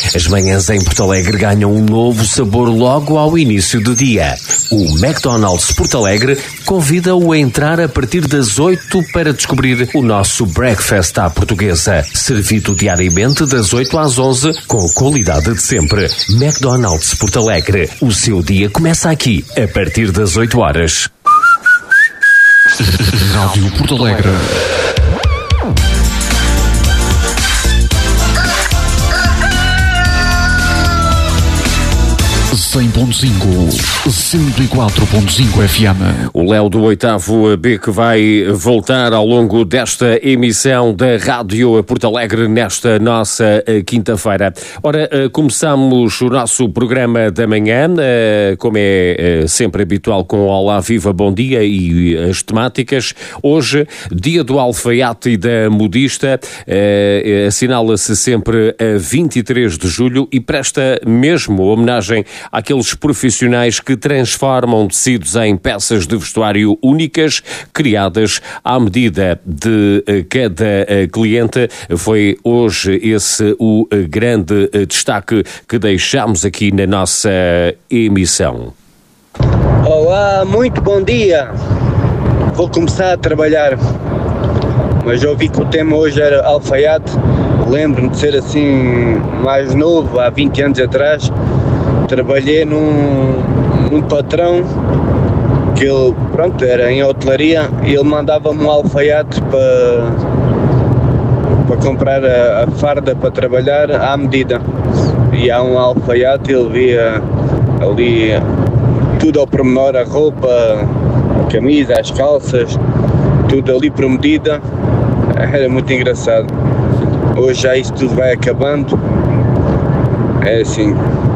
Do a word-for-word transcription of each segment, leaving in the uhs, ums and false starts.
As manhãs em Porto Alegre ganham um novo sabor logo ao início do dia. O McDonald's Porto Alegre convida-o a entrar a partir das oito para descobrir o nosso breakfast à portuguesa. Servido diariamente das oito às onze, com a qualidade de sempre. McDonald's Porto Alegre. O seu dia começa aqui, a partir das oito horas. Rádio Porto Alegre. cem ponto cinco, cento e quatro ponto cinco F M. O Léo do oitavo B que vai voltar ao longo desta emissão da Rádio Porto Alegre nesta nossa quinta-feira. Ora, começamos o nosso programa da manhã, como é sempre habitual, com Olá, Viva, Bom Dia e as temáticas. Hoje, dia do alfaiate e da modista, assinala-se sempre a vinte e três de julho e presta mesmo homenagem àqueles profissionais que transformam tecidos em peças de vestuário únicas, criadas à medida de cada cliente. Foi hoje esse o grande destaque que deixamos aqui na nossa emissão. Olá, muito bom dia. Vou começar a trabalhar, mas eu vi que o tema hoje era alfaiate. Lembro-me de ser assim mais novo, há vinte anos atrás. Trabalhei num, num patrão que ele, pronto, era em hotelaria e ele mandava-me um alfaiate para, para comprar a, a farda para trabalhar à medida. E há um alfaiate, ele via ali tudo ao pormenor, a roupa, a camisa, as calças, tudo ali por medida. Era muito engraçado. Hoje já isso tudo vai acabando. É assim.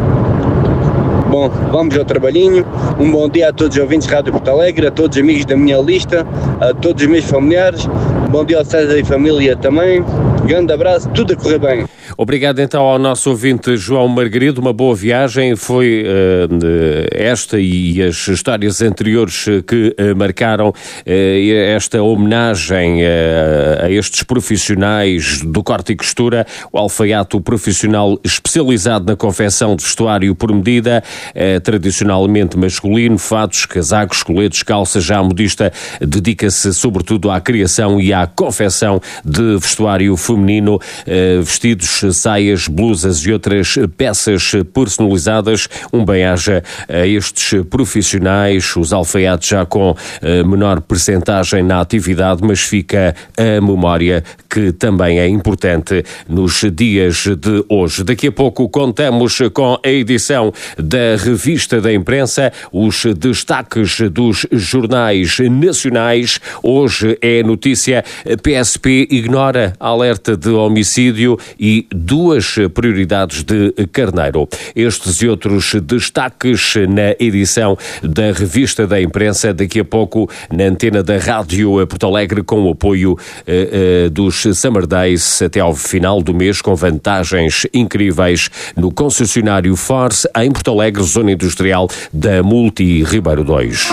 Bom, vamos ao trabalhinho. Um bom dia a todos os ouvintes de Rádio Porto Alegre, a todos os amigos da minha lista, a todos os meus familiares. Bom dia ao César e família também. Grande abraço, tudo a correr bem. Obrigado então ao nosso ouvinte João Margarido, uma boa viagem. Foi uh, esta e as histórias anteriores que uh, marcaram uh, esta homenagem uh, a estes profissionais do corte e costura, o alfaiate, o profissional especializado na confecção de vestuário por medida, uh, tradicionalmente masculino, fatos, casacos, coletes, calças. Já a modista dedica-se sobretudo à criação e à confecção de vestuário feminino, uh, vestidos, saias, blusas e outras peças personalizadas. Um bem-aja a estes profissionais, os alfaiates já com menor percentagem na atividade, mas fica a memória que também é importante nos dias de hoje. Daqui a pouco contamos com a edição da Revista da Imprensa, os destaques dos jornais nacionais. Hoje é notícia: P S P ignora alerta de homicídio e duas prioridades de Carneiro. Estes e outros destaques na edição da Revista da Imprensa, daqui a pouco na antena da Rádio Porto Alegre, com o apoio uh, uh, dos Summer Days até ao final do mês, com vantagens incríveis no concessionário Force em Porto Alegre, zona industrial da Multi Ribeiro dois.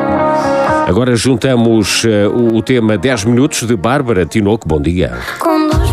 Agora juntamos uh, o tema dez minutos de Bárbara Tinoco. Bom dia. Quando